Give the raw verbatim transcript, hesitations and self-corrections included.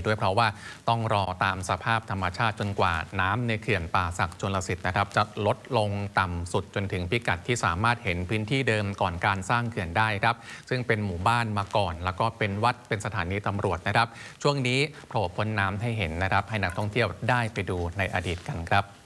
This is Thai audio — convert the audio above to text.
ด้วยเพราะว่าต้องรอตามสภาพธรรมชาติจนกว่าน้ำในเขื่อนป่าสักชลสิทธิ์นะครับจะลดลงต่ำสุดจนถึงพิกัดที่สามารถเห็นพื้นที่เดิมก่อนการสร้างเขื่อนได้ครับซึ่งเป็นหมู่บ้านมาก่อนแล้วก็เป็นวัดเป็นสถานีตำรวจนะครับช่วงนี้โผล่พ้นน้ำให้เห็นนะครับให้นักท่องเที่ยวได้ไปดูในอดีตกันครับ